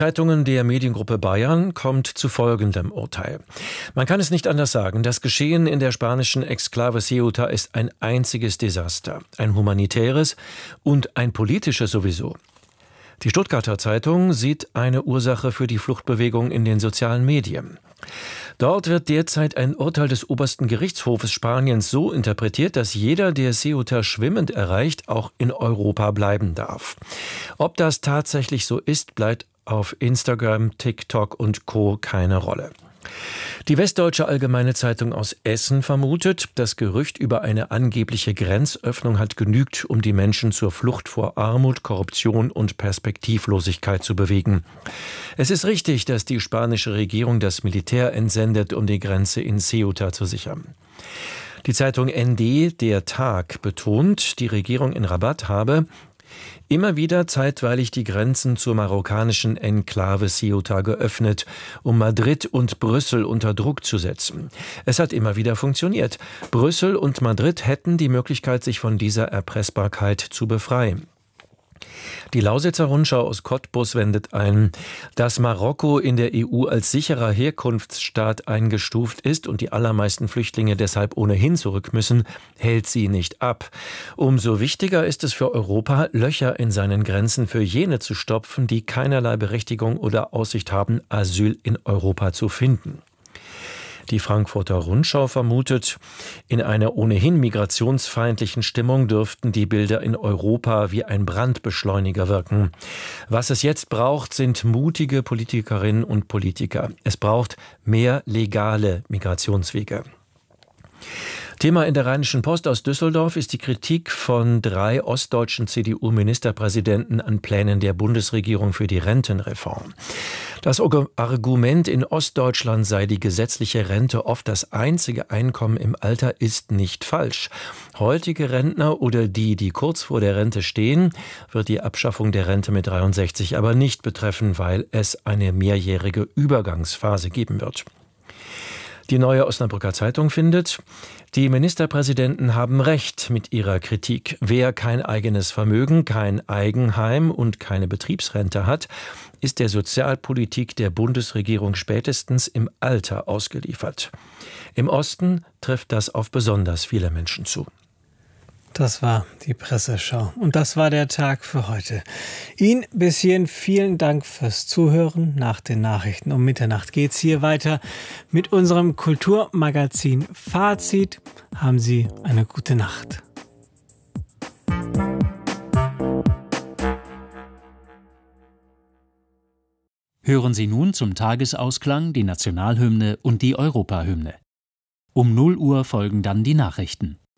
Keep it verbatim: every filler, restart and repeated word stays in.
Zeitungen der Mediengruppe Bayern kommt zu folgendem Urteil. Man kann es nicht anders sagen, das Geschehen in der spanischen Exklave Ceuta ist ein einziges Desaster, ein humanitäres und ein politisches sowieso. Die Stuttgarter Zeitung sieht eine Ursache für die Fluchtbewegung in den sozialen Medien. Dort wird derzeit ein Urteil des obersten Gerichtshofes Spaniens so interpretiert, dass jeder, der Ceuta schwimmend erreicht, auch in Europa bleiben darf. Ob das tatsächlich so ist, bleibt auf Instagram, TikTok und Co. keine Rolle. Die Westdeutsche Allgemeine Zeitung aus Essen vermutet, das Gerücht über eine angebliche Grenzöffnung hat genügt, um die Menschen zur Flucht vor Armut, Korruption und Perspektivlosigkeit zu bewegen. Es ist richtig, dass die spanische Regierung das Militär entsendet, um die Grenze in Ceuta zu sichern. Die Zeitung N D, der Tag, betont, die Regierung in Rabat habe immer wieder zeitweilig die Grenzen zur marokkanischen Enklave Ceuta geöffnet, um Madrid und Brüssel unter Druck zu setzen. Es hat immer wieder funktioniert. Brüssel und Madrid hätten die Möglichkeit, sich von dieser Erpressbarkeit zu befreien. Die Lausitzer Rundschau aus Cottbus wendet ein, dass Marokko in der E U als sicherer Herkunftsstaat eingestuft ist und die allermeisten Flüchtlinge deshalb ohnehin zurück müssen, hält sie nicht ab. Umso wichtiger ist es für Europa, Löcher in seinen Grenzen für jene zu stopfen, die keinerlei Berechtigung oder Aussicht haben, Asyl in Europa zu finden. Die Frankfurter Rundschau vermutet, in einer ohnehin migrationsfeindlichen Stimmung dürften die Bilder in Europa wie ein Brandbeschleuniger wirken. Was es jetzt braucht, sind mutige Politikerinnen und Politiker. Es braucht mehr legale Migrationswege. Thema in der Rheinischen Post aus Düsseldorf ist die Kritik von drei ostdeutschen C D U-Ministerpräsidenten an Plänen der Bundesregierung für die Rentenreform. Das Argument, in Ostdeutschland sei die gesetzliche Rente oft das einzige Einkommen im Alter, ist nicht falsch. Heutige Rentner oder die, die kurz vor der Rente stehen, wird die Abschaffung der Rente mit dreiundsechzig aber nicht betreffen, weil es eine mehrjährige Übergangsphase geben wird. Die Neue Osnabrücker Zeitung findet, die Ministerpräsidenten haben recht mit ihrer Kritik. Wer kein eigenes Vermögen, kein Eigenheim und keine Betriebsrente hat, ist der Sozialpolitik der Bundesregierung spätestens im Alter ausgeliefert. Im Osten trifft das auf besonders viele Menschen zu. Das war die Presseschau. Und das war der Tag für heute. Ihnen bis hierhin vielen Dank fürs Zuhören. Nach den Nachrichten um Mitternacht geht's hier weiter mit unserem Kulturmagazin Fazit. Haben Sie eine gute Nacht. Hören Sie nun zum Tagesausklang die Nationalhymne und die Europahymne. Um null Uhr folgen dann die Nachrichten.